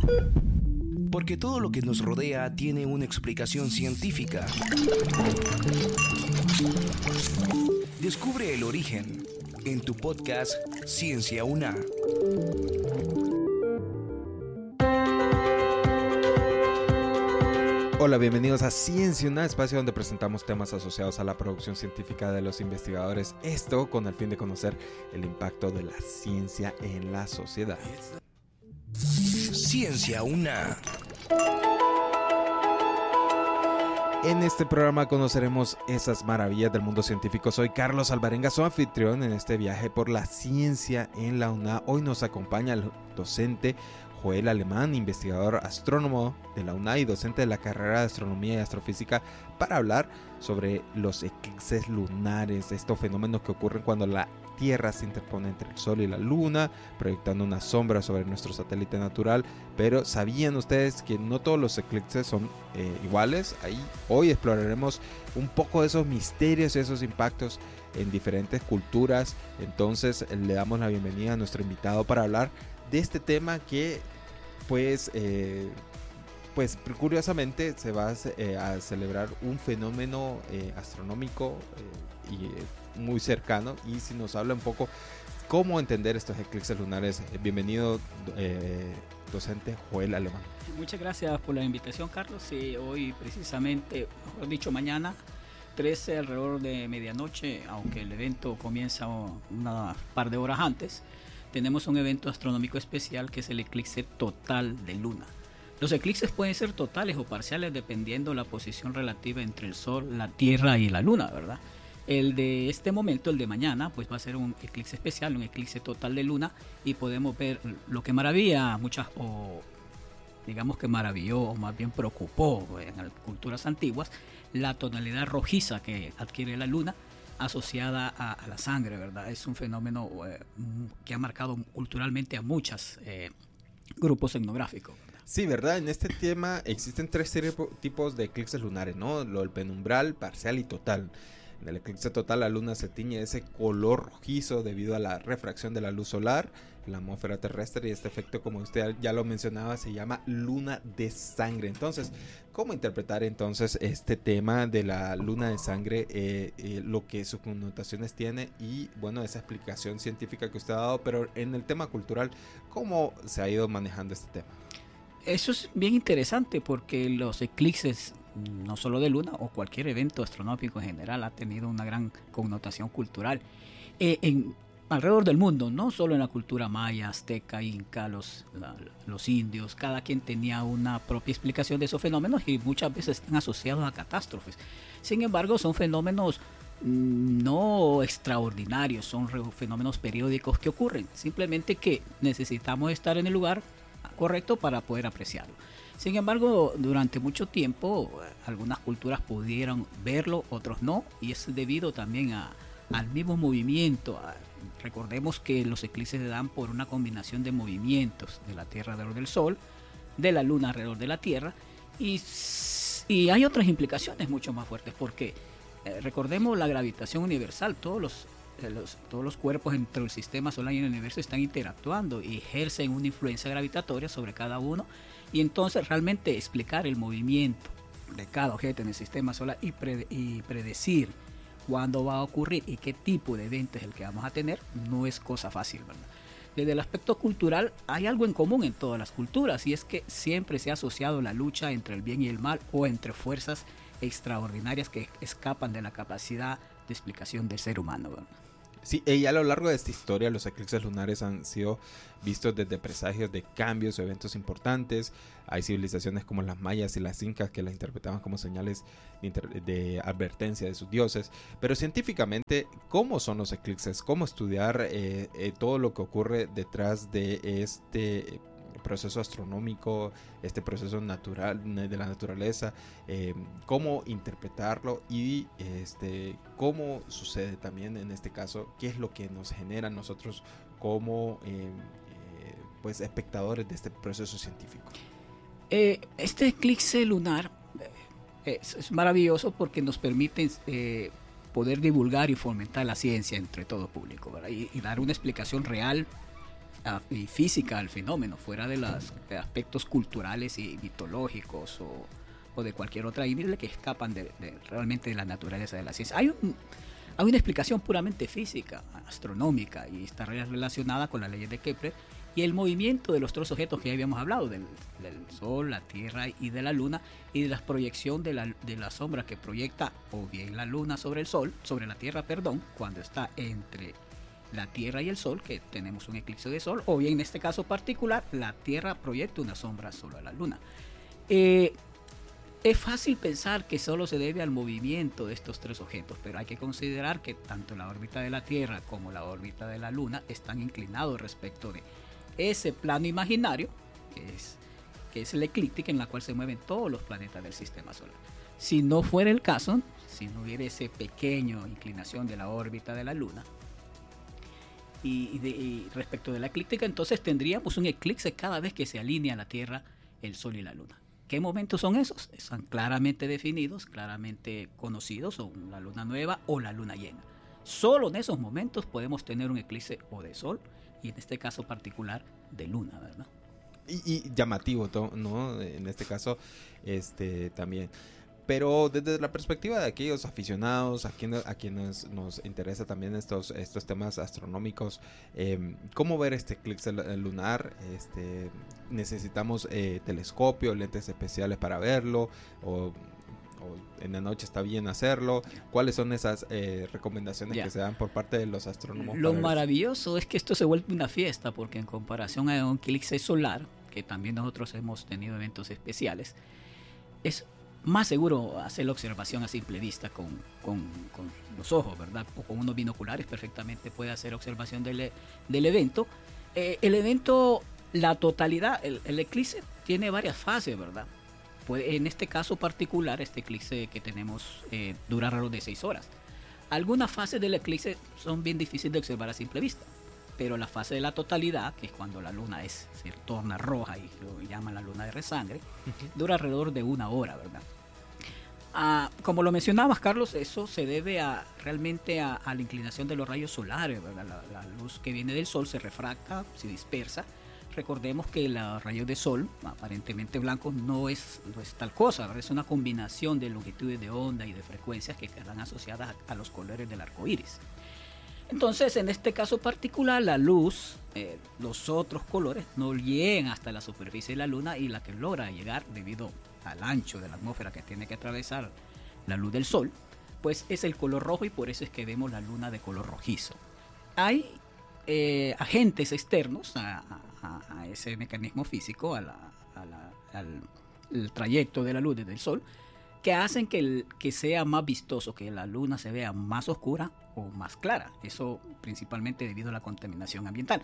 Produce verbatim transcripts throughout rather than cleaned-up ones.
Porque todo lo que nos rodea tiene una explicación científica. Descubre el origen en tu podcast Ciencia UNA. Hola, bienvenidos a Ciencia UNA, espacio donde presentamos temas asociados a la producción científica de los investigadores. Esto con el fin de conocer el impacto de la ciencia en la sociedad. Ciencia UNA. En este programa conoceremos esas maravillas del mundo científico. Soy Carlos Alvarenga, su anfitrión en este viaje por la ciencia en la UNA. Hoy nos acompaña el docente Joel Alemán, investigador astrónomo de la UNA y docente de la carrera de Astronomía y Astrofísica, para hablar sobre los eclipses lunares, estos fenómenos que ocurren cuando la Tierra se interpone entre el Sol y la Luna, proyectando una sombra sobre nuestro satélite natural. Pero ¿sabían ustedes que no todos los eclipses son eh, iguales? Ahí hoy exploraremos un poco de esos misterios y esos impactos en diferentes culturas. Entonces le damos la bienvenida a nuestro invitado para hablar de este tema que pues eh, pues curiosamente se va a, eh, a celebrar un fenómeno eh, astronómico eh, y eh, muy cercano. Y si nos habla un poco cómo entender estos eclipses lunares, eh, bienvenido eh, docente Joel Alemán. Muchas gracias por la invitación, Carlos. Sí, hoy precisamente, mejor dicho mañana trece alrededor de medianoche, aunque el evento comienza una par de horas antes, tenemos un evento astronómico especial que es el eclipse total de luna. Los eclipses pueden ser totales o parciales dependiendo la posición relativa entre el Sol, la Tierra y la Luna, ¿verdad? El de este momento, el de mañana, pues va a ser un eclipse especial, un eclipse total de luna, y podemos ver lo que maravilla a muchas, o digamos que maravilló, o más bien preocupó en las culturas antiguas, la tonalidad rojiza que adquiere la luna, asociada a, a la sangre, ¿verdad? Es un fenómeno eh, que ha marcado culturalmente a muchos eh, grupos etnográficos, ¿verdad? Sí, ¿verdad? En este tema existen tres tipos de eclipses lunares, ¿no? Lo del penumbral, parcial y total. En el eclipse total la luna se tiñe de ese color rojizo debido a la refracción de la luz solar en la atmósfera terrestre, y este efecto, como usted ya lo mencionaba, se llama luna de sangre. Entonces, ¿cómo interpretar entonces este tema de la luna de sangre, eh, eh, lo que sus connotaciones tiene y, bueno, esa explicación científica que usted ha dado? Pero en el tema cultural, ¿cómo se ha ido manejando este tema? Eso es bien interesante porque los eclipses, no solo de luna o cualquier evento astronómico en general, ha tenido una gran connotación cultural eh, en, alrededor del mundo, no solo en la cultura maya, azteca, inca, los, la, los indios. Cada quien tenía una propia explicación de esos fenómenos y muchas veces están asociados a catástrofes. Sin embargo, son fenómenos no extraordinarios, son fenómenos periódicos que ocurren, simplemente que necesitamos estar en el lugar correcto para poder apreciarlo. Sin embargo, durante mucho tiempo algunas culturas pudieron verlo, otros no, y es debido también a, al mismo movimiento. A, recordemos que los eclipses se dan por una combinación de movimientos de la Tierra alrededor del Sol, de la Luna alrededor de la Tierra, y, y hay otras implicaciones mucho más fuertes, porque eh, recordemos la gravitación universal. Todos los Los, todos los cuerpos dentro del sistema solar y el universo están interactuando y ejercen una influencia gravitatoria sobre cada uno, y entonces realmente explicar el movimiento de cada objeto en el sistema solar y, pre, y predecir cuándo va a ocurrir y qué tipo de evento es el que vamos a tener no es cosa fácil, ¿verdad? Desde el aspecto cultural hay algo en común en todas las culturas, y es que siempre se ha asociado la lucha entre el bien y el mal, o entre fuerzas extraordinarias que escapan de la capacidad de explicación del ser humano, ¿verdad? Sí, y a lo largo de esta historia los eclipses lunares han sido vistos desde presagios de cambios o eventos importantes. Hay civilizaciones como las mayas y las incas que las interpretaban como señales de, inter- de advertencia de sus dioses. Pero científicamente, ¿cómo son los eclipses? ¿Cómo estudiar eh, eh, todo lo que ocurre detrás de este proceso astronómico, este proceso natural de la naturaleza, eh, cómo interpretarlo y este, cómo sucede también en este caso, qué es lo que nos genera a nosotros como eh, eh, pues espectadores de este proceso científico? Eh, este eclipse lunar eh, es, es maravilloso porque nos permite eh, poder divulgar y fomentar la ciencia entre todo público, ¿verdad? Y, y dar una explicación real, a, y física al fenómeno, fuera de los aspectos culturales y mitológicos o, o de cualquier otra índole que escapan de, de, realmente de la naturaleza de la ciencia. Hay, un, hay una explicación puramente física, astronómica, y está relacionada con las leyes de Kepler y el movimiento de los tres objetos que ya habíamos hablado, del, del Sol, la Tierra y de la Luna, y de la proyección de la, de la sombra que proyecta o bien la Luna sobre el Sol, sobre la Tierra, perdón, cuando está entre la Tierra y el Sol, que tenemos un eclipse de Sol, o bien en este caso particular, la Tierra proyecta una sombra sobre la Luna. Eh, es fácil pensar que solo se debe al movimiento de estos tres objetos, pero hay que considerar que tanto la órbita de la Tierra como la órbita de la Luna están inclinados respecto de ese plano imaginario, que es, que es la eclíptica en la cual se mueven todos los planetas del sistema solar. Si no fuera el caso, si no hubiera esa pequeña inclinación de la órbita de la Luna, y, y, de, y respecto de la eclíptica, entonces tendríamos un eclipse cada vez que se alinea la Tierra, el Sol y la Luna. ¿Qué momentos son esos? Están claramente definidos, claramente conocidos, son la luna nueva o la luna llena. Solo en esos momentos podemos tener un eclipse o de Sol, y en este caso particular de Luna, ¿verdad? Y, y llamativo, ¿no? En este caso, este también. Pero desde la perspectiva de aquellos aficionados, a quienes, a quienes nos interesa también estos, estos temas astronómicos, eh, ¿cómo ver este eclipse lunar? Este, ¿necesitamos eh, telescopio, lentes especiales para verlo? ¿O, o en la noche está bien hacerlo? ¿Cuáles son esas eh, recomendaciones yeah. que se dan por parte de los astrónomos? Lo maravilloso es que esto se vuelve una fiesta, porque en comparación a un eclipse solar, que también nosotros hemos tenido eventos especiales, es más seguro hacer la observación a simple vista con, con, con los ojos, ¿verdad? O con unos binoculares perfectamente puede hacer observación del, del evento. Eh, el evento, la totalidad, el, el eclipse tiene varias fases, ¿verdad? Puede, en este caso particular, este eclipse que tenemos eh, dura alrededor de seis horas. Algunas fases del eclipse son bien difíciles de observar a simple vista, pero la fase de la totalidad, que es cuando la luna es, se torna roja y lo llaman la luna de resangre, uh-huh. dura alrededor de una hora, ¿verdad? Ah, como lo mencionabas, Carlos, eso se debe a, realmente a, a la inclinación de los rayos solares, ¿verdad? La, la luz que viene del Sol se refracta, se dispersa. Recordemos que los rayos de Sol, aparentemente blancos, no es, no es tal cosa, ¿verdad? Es una combinación de longitudes de onda y de frecuencias que quedan asociadas a, a los colores del arco iris. Entonces, en este caso particular, la luz, eh, los otros colores, no llegan hasta la superficie de la Luna, y la que logra llegar debido al ancho de la atmósfera que tiene que atravesar la luz del Sol, pues es el color rojo, y por eso es que vemos la Luna de color rojizo. Hay eh, agentes externos a, a, a ese mecanismo físico, a la, a la, al el trayecto de la luz desde el Sol, que hacen que, el, que sea más vistoso, que la Luna se vea más oscura o más clara. Eso principalmente debido a la contaminación ambiental.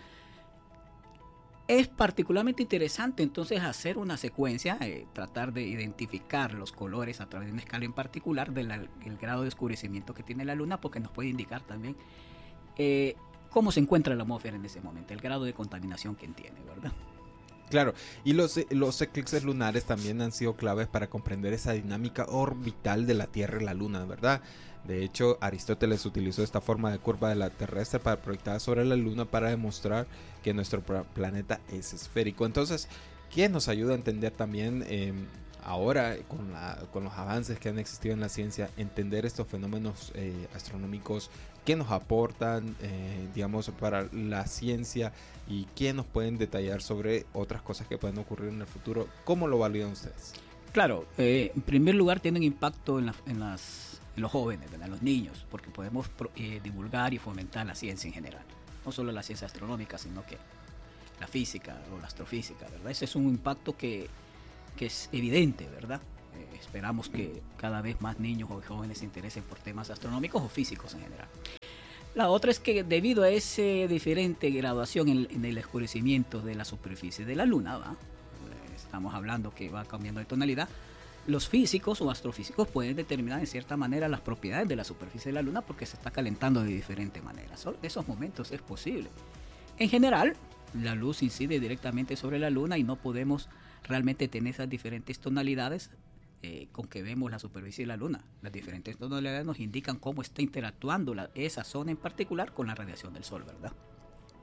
Es particularmente interesante entonces hacer una secuencia, eh, tratar de identificar los colores a través de una escala en particular del el grado de oscurecimiento que tiene la Luna, porque nos puede indicar también eh, cómo se encuentra la atmósfera en ese momento, el grado de contaminación que tiene, ¿verdad? Claro, y los, los eclipses lunares también han sido claves para comprender esa dinámica orbital de la Tierra y la Luna, ¿verdad? De hecho, Aristóteles utilizó esta forma de curva de la terrestre para proyectar sobre la Luna para demostrar que nuestro planeta es esférico. Entonces, ¿qué nos ayuda a entender también eh, ahora con, la, con los avances que han existido en la ciencia, entender estos fenómenos eh, astronómicos? ¿Qué nos aportan, eh, digamos, para la ciencia, y qué nos pueden detallar sobre otras cosas que pueden ocurrir en el futuro? ¿Cómo lo validan ustedes? Claro, eh, en primer lugar tienen impacto en, la, en, las, en los jóvenes, en los niños, porque podemos eh, divulgar y fomentar la ciencia en general. No solo la ciencia astronómica, sino que la física o la astrofísica, ¿verdad? Ese es un impacto que, que es evidente, ¿verdad? Eh, esperamos que cada vez más niños o jóvenes se interesen por temas astronómicos o físicos en general. La otra es que debido a esa diferente graduación en, en el oscurecimiento de la superficie de la Luna, ¿va? Estamos hablando que va cambiando de tonalidad, los físicos o astrofísicos pueden determinar en cierta manera las propiedades de la superficie de la Luna, porque se está calentando de diferente manera. Solo en esos momentos es posible. En general, la luz incide directamente sobre la Luna y no podemos realmente tener esas diferentes tonalidades eh, con que vemos la superficie de la Luna. Las diferentes tonalidades nos indican cómo está interactuando la, esa zona en particular con la radiación del Sol, ¿verdad?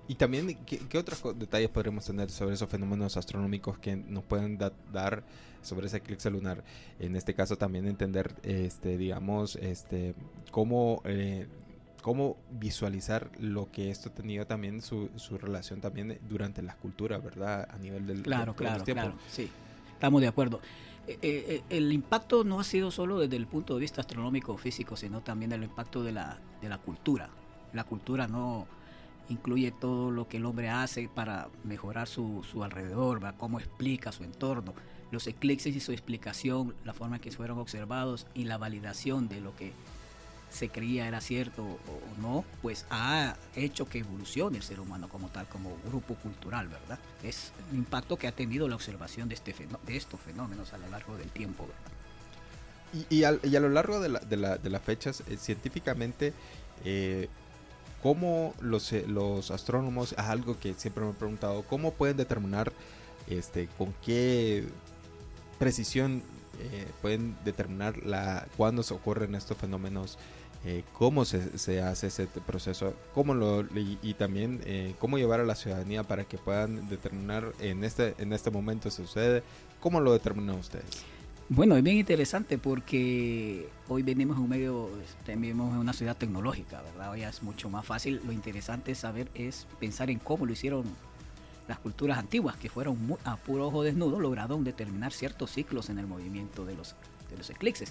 Y también, ¿qué, qué otros detalles podríamos tener sobre esos fenómenos astronómicos que nos pueden da, dar sobre ese eclipse lunar? En este caso también entender, este, digamos, este, cómo, eh, cómo visualizar lo que esto ha tenido también su, su relación también durante la cultura, ¿verdad? A nivel del Claro, de, claro, de claro, sí, estamos de acuerdo. Eh, eh, el impacto no ha sido solo desde el punto de vista astronómico o físico, sino también el impacto de la, de la cultura. La cultura no incluye todo lo que el hombre hace para mejorar su, su alrededor, ¿va? Cómo explica su entorno, los eclipses y su explicación, la forma en que fueron observados y la validación de lo que se creía era cierto o no, pues ha hecho que evolucione el ser humano como tal, como grupo cultural, ¿verdad? Es un impacto que ha tenido la observación de, este fenó- de estos fenómenos a lo largo del tiempo, ¿verdad? Y, y, al, y a lo largo de, la, de, la, de las fechas, eh, científicamente, eh, ¿cómo los, eh, los astrónomos, es algo que siempre me he preguntado, cómo pueden determinar este, con qué precisión eh, pueden determinar la, cuándo se ocurren estos fenómenos? Eh, cómo se, se hace ese proceso, cómo lo, y, y también eh, cómo llevar a la ciudadanía para que puedan determinar en este, en este momento sucede, cómo lo determinan ustedes. Bueno, es bien interesante porque hoy venimos en un medio, vivimos en una ciudad tecnológica, ¿verdad? Hoy es mucho más fácil. Lo interesante es saber, es pensar en cómo lo hicieron las culturas antiguas, que fueron muy, a puro ojo desnudo, lograron determinar ciertos ciclos en el movimiento de los, de los eclipses.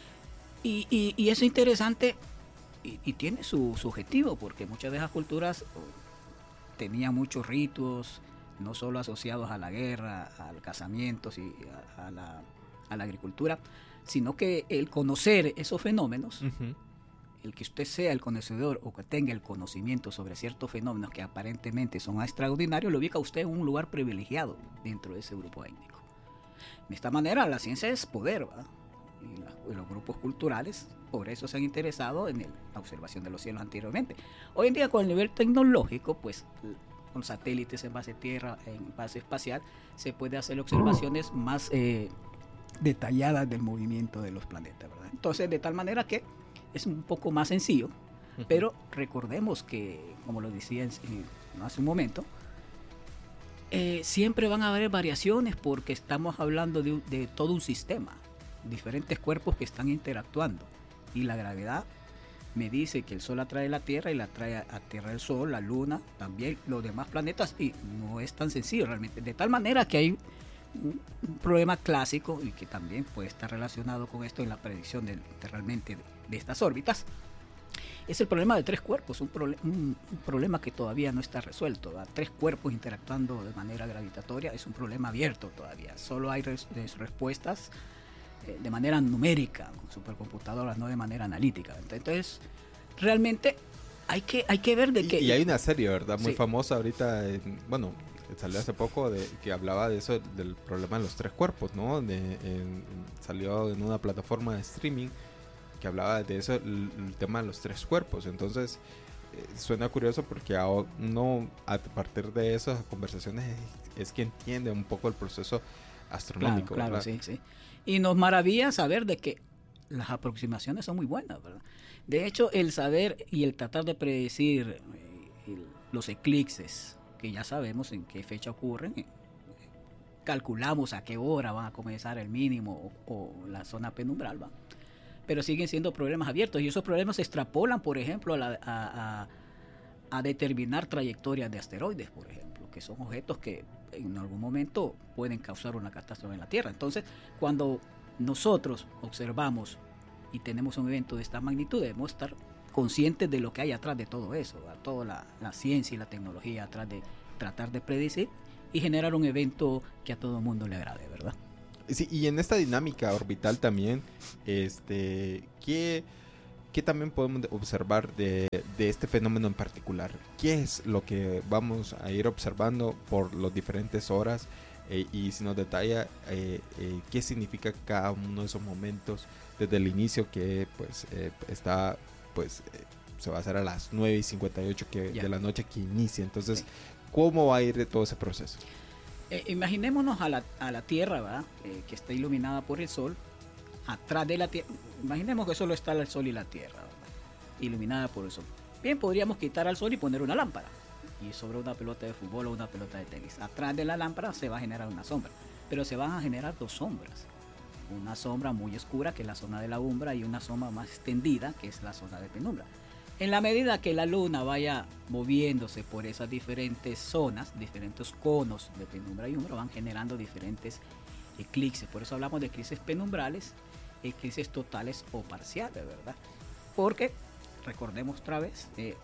Y, y, y eso es interesante y, y tiene su, su objetivo, porque muchas de esas culturas tenían muchos ritos, no solo asociados a la guerra, al casamiento y a, a, la, a la agricultura, sino que el conocer esos fenómenos, uh-huh. el que usted sea el conocedor o que tenga el conocimiento sobre ciertos fenómenos que aparentemente son extraordinarios, lo ubica a usted en un lugar privilegiado dentro de ese grupo étnico. De esta manera la ciencia es poder, ¿verdad? Y, la, y los grupos culturales por eso se han interesado en el, la observación de los cielos anteriormente. Hoy en día con el nivel tecnológico, pues con satélites en base tierra, en base espacial, se puede hacer observaciones más eh, detalladas del movimiento de los planetas, ¿verdad? Entonces, de tal manera que es un poco más sencillo, uh-huh. pero recordemos que, como lo decía en, en, hace un momento, eh, siempre van a haber variaciones porque estamos hablando de, de todo un sistema, diferentes cuerpos que están interactuando, y la gravedad me dice que el Sol atrae la Tierra y la atrae a Tierra el Sol, la Luna, también los demás planetas, y no es tan sencillo realmente, de tal manera que hay un, un problema clásico y que también puede estar relacionado con esto en la predicción de, de realmente de, de estas órbitas, es el problema de tres cuerpos, un, proble- un, un problema que todavía no está resuelto, ¿verdad? Tres cuerpos interactuando de manera gravitatoria es un problema abierto todavía, solo hay res- respuestas de manera numérica, con supercomputadoras, no de manera analítica. Entonces, realmente hay que, hay que ver de qué... Y, y hay una serie, ¿verdad? Muy sí. famosa ahorita, en, bueno, salió hace poco, de, que hablaba de eso, del problema de los tres cuerpos, ¿no? De, en, salió en una plataforma de streaming que hablaba de eso, el, el tema de los tres cuerpos. Entonces, eh, suena curioso porque uno, a partir de esas conversaciones, es, es que entiende un poco el proceso astronómico. Claro, claro, ¿verdad? sí, sí. Y nos maravilla saber de que las aproximaciones son muy buenas, ¿verdad? De hecho, el saber y el tratar de predecir eh, los eclipses, que ya sabemos en qué fecha ocurren, eh, calculamos a qué hora va a comenzar el mínimo o, o la zona penumbral, ¿va? Pero siguen siendo problemas abiertos y esos problemas se extrapolan, por ejemplo, a, la, a, a, a determinar trayectorias de asteroides, por ejemplo, que son objetos que en algún momento pueden causar una catástrofe en la Tierra. Entonces, cuando nosotros observamos y tenemos un evento de esta magnitud, debemos estar conscientes de lo que hay atrás de todo eso, ¿verdad? Toda la, la ciencia y la tecnología atrás de tratar de predecir y generar un evento que a todo el mundo le agrade, ¿verdad? Sí, y en esta dinámica orbital también, este, ¿qué, qué también podemos observar de, de este fenómeno en particular? ¿Qué es lo que vamos a ir observando por las diferentes horas? Eh, y si nos detalla eh, eh, qué significa cada uno de esos momentos desde el inicio, que pues eh, está, pues eh, se va a hacer a las nueve y cincuenta y ocho que, de la noche que inicia. Entonces, sí. ¿Cómo va a ir todo ese proceso? Eh, imaginémonos a la, a la Tierra, ¿verdad? Eh, que está iluminada por el Sol. Atrás de la Tierra, imaginemos que solo está el Sol y la Tierra, ¿verdad? Iluminada por el Sol. Bien, podríamos quitar al Sol y poner una lámpara. y sobre una pelota de fútbol o una pelota de tenis. Atrás de la lámpara se va a generar una sombra, pero se van a generar dos sombras. Una sombra muy oscura, que es la zona de la umbra, y una sombra más extendida, que es la zona de penumbra. En la medida que la luna vaya moviéndose por esas diferentes zonas, diferentes conos de penumbra y umbra, van generando diferentes eclipses. Por eso hablamos de eclipses penumbrales, eclipses totales o parciales, ¿verdad? Porque, recordemos otra vez, eh,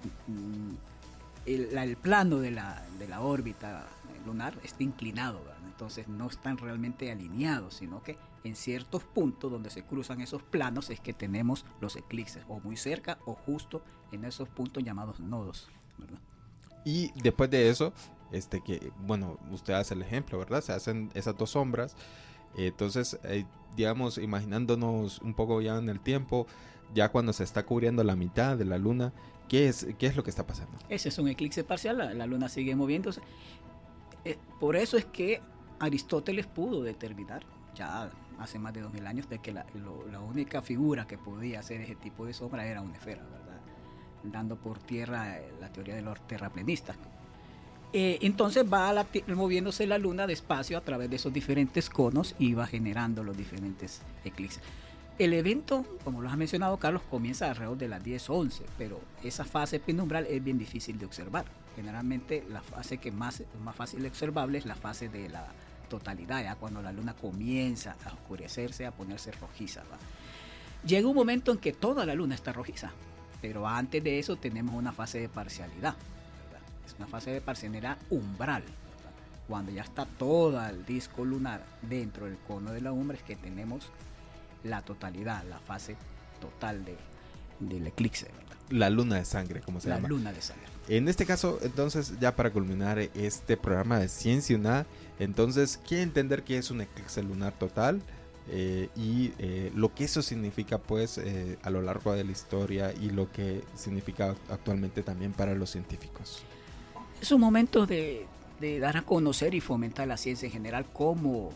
el, el plano de la, de la órbita lunar está inclinado, ¿verdad? Entonces no están realmente alineados, sino que en ciertos puntos donde se cruzan esos planos es que tenemos los eclipses, o muy cerca o justo en esos puntos llamados nodos, ¿verdad? Y después de eso, este que, bueno, usted hace el ejemplo, ¿verdad? Se hacen esas dos sombras. Eh, entonces, eh, digamos, imaginándonos un poco ya en el tiempo, ya cuando se está cubriendo la mitad de la luna, ¿qué es, qué es lo que está pasando? Ese es un eclipse parcial, la, la luna sigue moviéndose. Eh, por eso es que Aristóteles pudo determinar, ya hace más de dos mil años, de que la, lo, la única figura que podía hacer ese tipo de sombra era una esfera, ¿verdad? Dando por tierra eh, la teoría de los terraplanistas. Eh, entonces va la, moviéndose la luna despacio a través de esos diferentes conos y va generando los diferentes eclipses. El evento, como lo has mencionado, Carlos, comienza alrededor de las diez o once, pero esa fase penumbral es bien difícil de observar. Generalmente la fase que más, más fácil de observable es la fase de la totalidad, ya cuando la luna comienza a oscurecerse, a ponerse rojiza, ¿va? Llega un momento en que toda la luna está rojiza, pero antes de eso tenemos una fase de parcialidad, ¿verdad? Es una fase de parcialidad umbral, ¿verdad? Cuando ya está todo el disco lunar dentro del cono de la umbra es que tenemos la totalidad, la fase total de, del eclipse, ¿verdad? La luna de sangre, como se la llama. La luna de sangre. En este caso, entonces, ya para culminar este programa de Ciencia U N A, entonces, ¿qué entender qué es un eclipse lunar total? Eh, y eh, lo que eso significa, pues, eh, a lo largo de la historia y lo que significa actualmente también para los científicos. Es un momento de, de dar a conocer y fomentar la ciencia en general, como,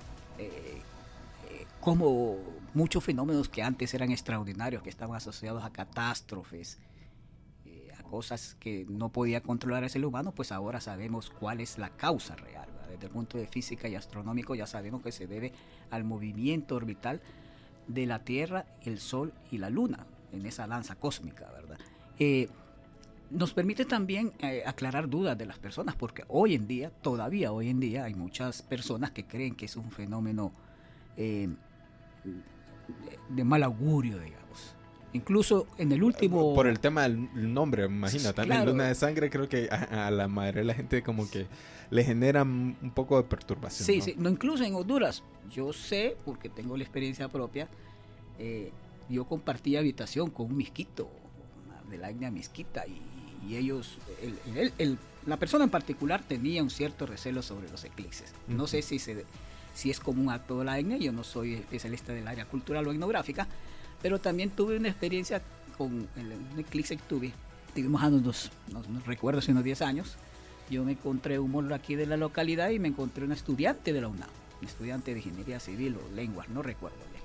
eh, eh, como muchos fenómenos que antes eran extraordinarios, que estaban asociados a catástrofes, eh, a cosas que no podía controlar el ser humano, pues ahora sabemos cuál es la causa real, ¿verdad? Desde el punto de física y astronómico ya sabemos que se debe al movimiento orbital de la Tierra, el Sol y la Luna en esa danza cósmica, ¿verdad? Eh, nos permite también eh, aclarar dudas de las personas, porque hoy en día, todavía hoy en día, hay muchas personas que creen que es un fenómeno eh, de mal augurio, digamos. Incluso en el último... Por el tema del nombre, me imagino. También claro. Luna de sangre, creo que a, a la mayoría de la gente como que le genera un poco de perturbación. Sí, ¿no? sí. No, incluso en Honduras, yo sé, porque tengo la experiencia propia, eh, yo compartí habitación con un misquito, de la etnia misquita, y, y ellos, el, el, el, la persona en particular tenía un cierto recelo sobre los eclipses. Uh-huh. No sé si, se, si es como un acto de la etnia, yo no soy especialista del área cultural o etnográfica, pero también tuve una experiencia con el, un eclipse que tuve. Tuvimos a unos, no, no recuerdo si unos diez años. Yo me encontré un módulo aquí de la localidad y me encontré una estudiante de la U N A, un estudiante de ingeniería civil o lenguas, no recuerdo bien.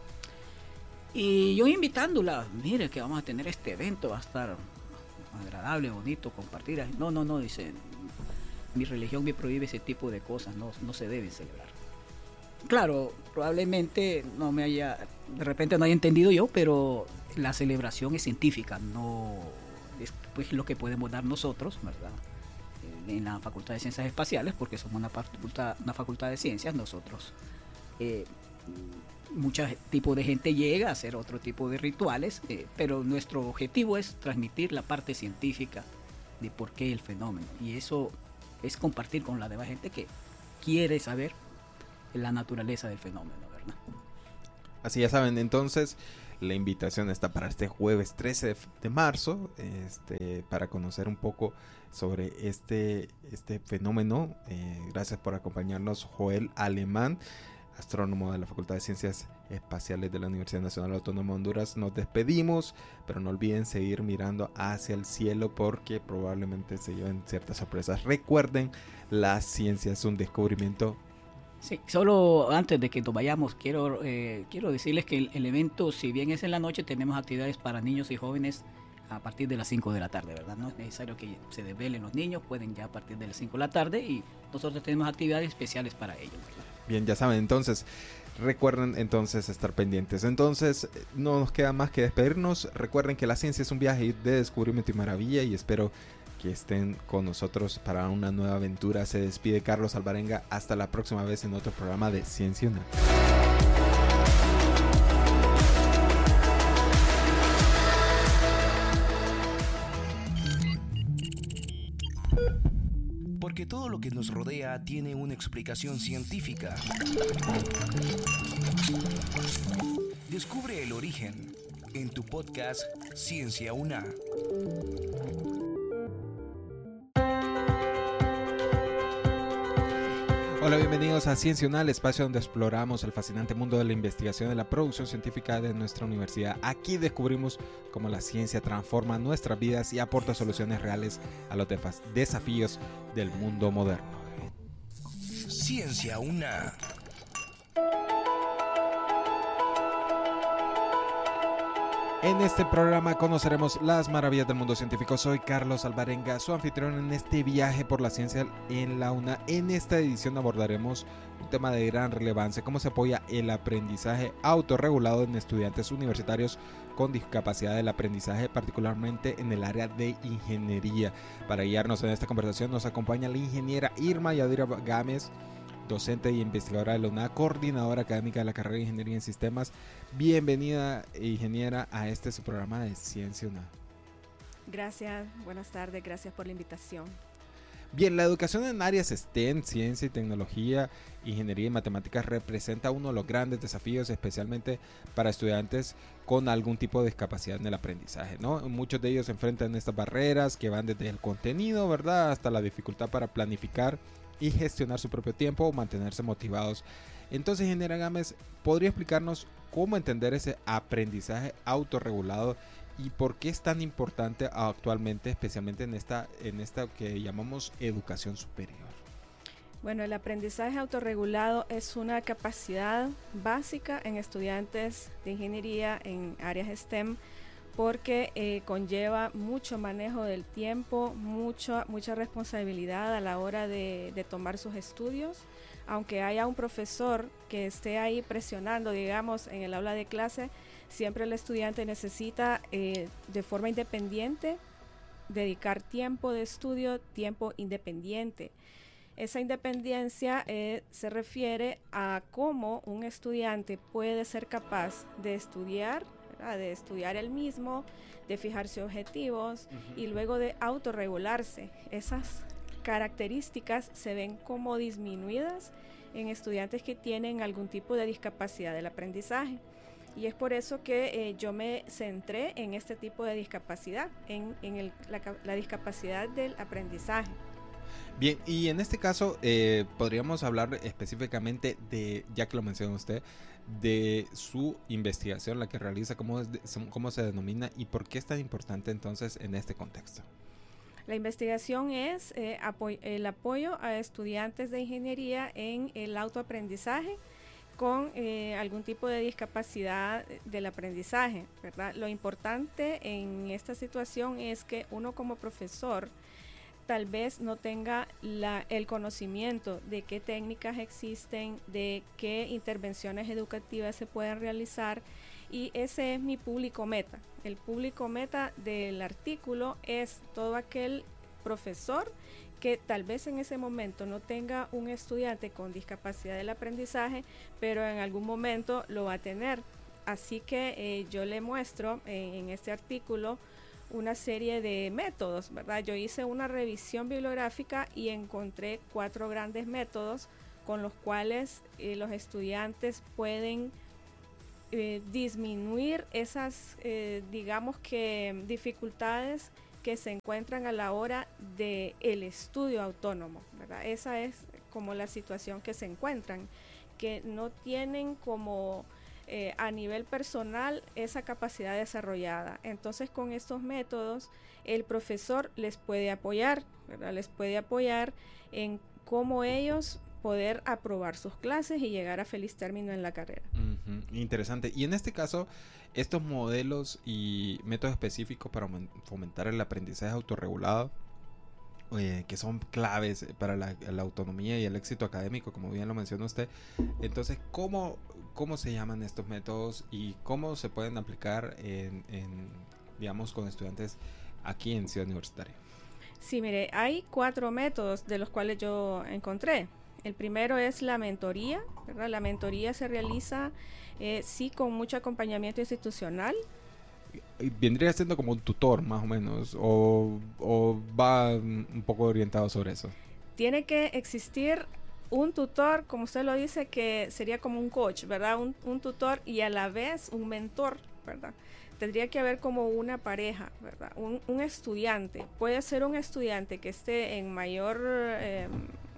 Y yo invitándola, mire que vamos a tener este evento, va a estar agradable, bonito, compartir. No, no, no, dice, mi religión me prohíbe ese tipo de cosas, no, no se deben celebrar. Claro, probablemente no me haya, de repente no haya entendido yo, pero la celebración es científica, no es pues lo que podemos dar nosotros, ¿verdad? En la Facultad de Ciencias Espaciales, porque somos una facultad, una facultad de ciencias, nosotros, eh, mucho tipo de gente llega a hacer otro tipo de rituales, eh, pero nuestro objetivo es transmitir la parte científica de por qué el fenómeno, y eso es compartir con la demás gente que quiere saber la naturaleza del fenómeno, ¿verdad? Así ya saben, entonces la invitación está para este jueves trece de marzo, este, para conocer un poco sobre este, este fenómeno. Eh, gracias por acompañarnos, Joel Alemán, astrónomo de la Facultad de Ciencias Espaciales de la Universidad Nacional Autónoma de Honduras. Nos despedimos, pero no olviden seguir mirando hacia el cielo porque probablemente se lleven ciertas sorpresas. Recuerden, la ciencia es un descubrimiento. Sí, solo antes de que nos vayamos, quiero, eh, quiero decirles que el, el evento, si bien es en la noche, tenemos actividades para niños y jóvenes a partir de las cinco de la tarde, ¿verdad? No es necesario que se desvelen los niños, pueden ya a partir de las cinco de la tarde y nosotros tenemos actividades especiales para ellos, ¿verdad? Bien, ya saben, entonces recuerden entonces estar pendientes. Entonces no nos queda más que despedirnos. Recuerden que la ciencia es un viaje de descubrimiento y maravilla y espero que estén con nosotros para una nueva aventura. Se despide Carlos Alvarenga. Hasta la próxima vez en otro programa de Ciencia UNA. Porque todo lo que nos rodea tiene una explicación científica. Descubre el origen en tu podcast Ciencia UNA. Hola, bienvenidos a Ciencia UNA, el espacio donde exploramos el fascinante mundo de la investigación y la producción científica de nuestra universidad. Aquí descubrimos cómo la ciencia transforma nuestras vidas y aporta soluciones reales a los desafíos del mundo moderno. Ciencia UNA. En este programa conoceremos las maravillas del mundo científico. Soy Carlos Alvarenga, su anfitrión en este viaje por la ciencia en la UNA. En esta edición abordaremos un tema de gran relevancia: cómo se apoya el aprendizaje autorregulado en estudiantes universitarios con discapacidad del aprendizaje, particularmente en el área de ingeniería. Para guiarnos en esta conversación nos acompaña la ingeniera Irma Yadira Gámez, docente y investigadora de la UNA, coordinadora académica de la carrera de Ingeniería en Sistemas. Bienvenida, ingeniera, a este su programa de Ciencia UNA. Gracias, buenas tardes, gracias por la invitación. Bien, la educación en áreas STEM, ciencia y tecnología, ingeniería y matemáticas, representa uno de los grandes desafíos, especialmente para estudiantes con algún tipo de discapacidad en el aprendizaje, ¿no? Muchos de ellos enfrentan estas barreras que van desde el contenido, ¿verdad?, hasta la dificultad para planificar y gestionar su propio tiempo o mantenerse motivados. Entonces, ingeniera Gámez, ¿podría explicarnos cómo entender ese aprendizaje autorregulado y por qué es tan importante actualmente, especialmente en esta, en esta que llamamos educación superior? Bueno, el aprendizaje autorregulado es una capacidad básica en estudiantes de ingeniería en áreas STEM, porque eh, conlleva mucho manejo del tiempo, mucho, mucha responsabilidad a la hora de, de tomar sus estudios. Aunque haya un profesor que esté ahí presionando, digamos, en el aula de clase, siempre el estudiante necesita eh, de forma independiente dedicar tiempo de estudio, tiempo independiente. Esa independencia eh, se refiere a cómo un estudiante puede ser capaz de estudiar, ¿verdad?, de estudiar él mismo, de fijarse objetivos uh-huh. y luego de autorregularse. Esas características se ven como disminuidas en estudiantes que tienen algún tipo de discapacidad del aprendizaje. Y es por eso que eh, yo me centré en este tipo de discapacidad, en, en el, la, la discapacidad del aprendizaje. Bien, y en este caso eh, podríamos hablar específicamente de, ya que lo mencionó usted, de su investigación, la que realiza, cómo, es, cómo se denomina y por qué es tan importante entonces en este contexto. La investigación es eh, apoy- el apoyo a estudiantes de ingeniería en el autoaprendizaje con eh, algún tipo de discapacidad del aprendizaje, ¿verdad? Lo importante en esta situación es que uno como profesor tal vez no tenga la, el conocimiento de qué técnicas existen, de qué intervenciones educativas se pueden realizar, y ese es mi público meta. El público meta del artículo es todo aquel profesor que tal vez en ese momento no tenga un estudiante con discapacidad del aprendizaje, pero en algún momento lo va a tener. Así que eh, yo le muestro eh, en este artículo una serie de métodos, ¿verdad? Yo hice una revisión bibliográfica y encontré cuatro grandes métodos con los cuales eh, los estudiantes pueden eh, disminuir esas, eh, digamos que, dificultades que se encuentran a la hora del estudio autónomo, ¿verdad? Esa es como la situación que se encuentran, que no tienen como eh, a nivel personal esa capacidad desarrollada. Entonces, con estos métodos, el profesor les puede apoyar, ¿verdad? Les puede apoyar en cómo ellos poder aprobar sus clases y llegar a feliz término en la carrera. Uh-huh. Interesante. Y en este caso, estos modelos y métodos específicos para fomentar el aprendizaje autorregulado, eh, que son claves para la, la autonomía y el éxito académico, como bien lo mencionó usted. Entonces, ¿cómo, cómo se llaman estos métodos y cómo se pueden aplicar en, en digamos, con estudiantes aquí en Ciudad Universitaria? Sí, mire, hay cuatro métodos de los cuales yo encontré. El primero es la mentoría, ¿verdad? La mentoría se realiza, eh, sí, con mucho acompañamiento institucional. ¿Vendría siendo como un tutor, más o menos? ¿O, o va un poco orientado sobre eso? Tiene que existir un tutor, como usted lo dice, que sería como un coach, ¿verdad? Un, un tutor y a la vez un mentor, ¿verdad? Tendría que haber como una pareja, ¿verdad? Un, un estudiante. Puede ser un estudiante que esté en mayor... Eh,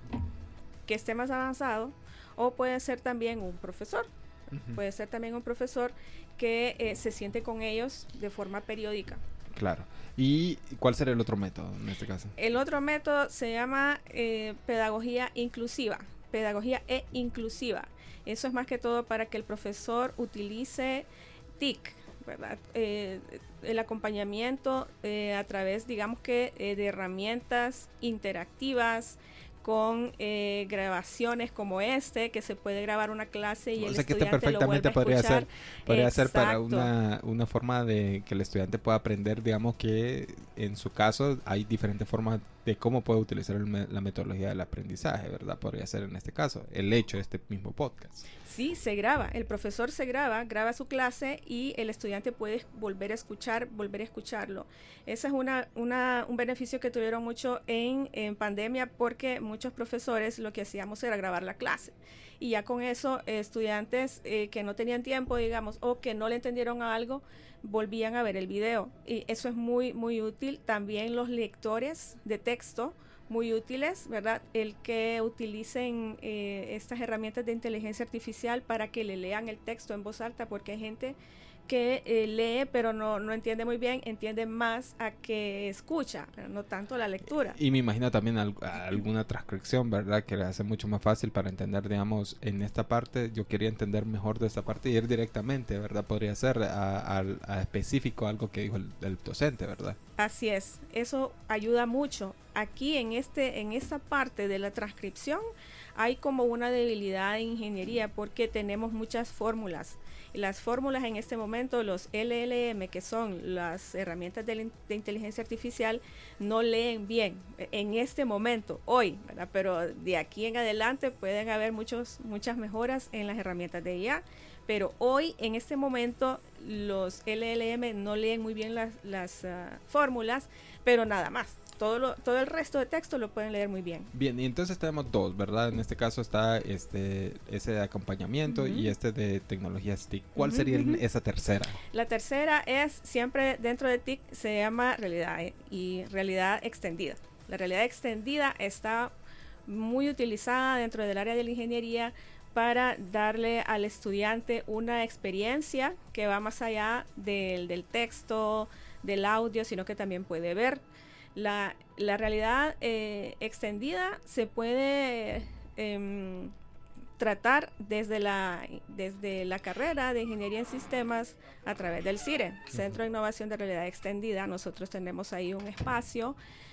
que esté más avanzado, o puede ser también un profesor. Uh-huh. Puede ser también un profesor que eh, se siente con ellos de forma periódica. Claro. ¿Y cuál sería el otro método en este caso? El otro método se llama eh, pedagogía inclusiva. Pedagogía e inclusiva. Eso es más que todo para que el profesor utilice T I C, ¿verdad? Eh, el acompañamiento eh, a través, digamos que, eh, de herramientas interactivas, con eh, grabaciones como este, que se puede grabar una clase y o el sea, estudiante que este perfectamente lo vuelve podría a escuchar. ser podría ser para Exacto. una, una forma de que el estudiante pueda aprender, digamos que en su caso hay diferentes formas de cómo puede utilizar el, la metodología del aprendizaje, ¿verdad? Podría ser en este caso el hecho de este mismo podcast. Sí, se graba, el profesor se graba, graba su clase y el estudiante puede volver a escuchar, volver a escucharlo. Ese es una, una, un beneficio que tuvieron mucho en, en pandemia, porque muchos profesores lo que hacíamos era grabar la clase. Y ya con eso, eh, estudiantes eh, que no tenían tiempo, digamos, o que no le entendieron a algo, volvían a ver el video. Y eso es muy, muy útil. También los lectores de texto, muy útiles, ¿verdad? El que utilicen eh, estas herramientas de inteligencia artificial para que le lean el texto en voz alta, porque hay gente que eh, lee pero no, no entiende muy bien, entiende más a que escucha, no tanto la lectura. Y me imagino también al, alguna transcripción, ¿verdad? Que le hace mucho más fácil para entender, digamos, en esta parte, yo quería entender mejor de esta parte y ir directamente, ¿verdad? Podría ser a, a, a específico algo que dijo el, el docente, ¿verdad? Así es, eso ayuda mucho. Aquí en, este, en esta parte de la transcripción hay como una debilidad en ingeniería porque tenemos muchas fórmulas. Las fórmulas en este momento, los L L M, que son las herramientas de, de inteligencia artificial, no leen bien en este momento, hoy, ¿verdad? Pero de aquí en adelante pueden haber muchos, muchas mejoras en las herramientas de I A, pero hoy, en este momento, los L L M no leen muy bien las, las uh, fórmulas, pero nada más. Todo, lo, todo el resto de texto lo pueden leer muy bien. Bien, y entonces tenemos dos, ¿verdad? En este caso está este ese de acompañamiento uh-huh. y este de tecnología S T I C. ¿Cuál uh-huh, sería uh-huh. esa tercera? La tercera es, siempre dentro de T I C, se llama realidad eh, y realidad extendida. La realidad extendida está muy utilizada dentro del área de la ingeniería para darle al estudiante una experiencia que va más allá del, del texto, del audio, sino que también puede ver. La, la realidad eh, extendida se puede eh, tratar desde la, desde la carrera de Ingeniería en Sistemas a través del C I R E, Centro de Innovación de Realidad Extendida. Nosotros tenemos ahí un espacio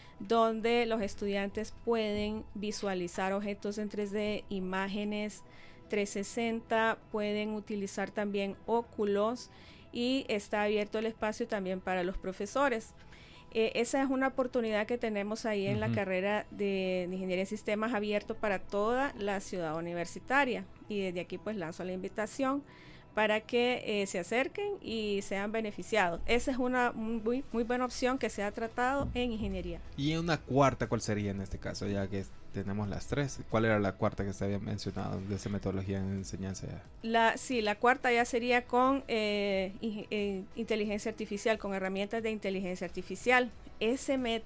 donde los estudiantes pueden visualizar objetos en tres D, imágenes trescientos sesenta, pueden utilizar también óculos y está abierto el espacio también para los profesores. Eh, esa es una oportunidad que tenemos ahí en uh-huh. la carrera de, de Ingeniería en Sistemas, abierto para toda la ciudad universitaria. Y desde aquí pues lanzo la invitación para que eh, se acerquen y sean beneficiados. Esa es una muy, muy buena opción que se ha tratado en ingeniería. ¿Y una cuarta cuál sería en este caso, ya que tenemos las tres? ¿Cuál era la cuarta que se había mencionado de esa metodología en enseñanza? La, sí, la cuarta ya sería con eh, in, eh, inteligencia artificial, con herramientas de inteligencia artificial. Ese método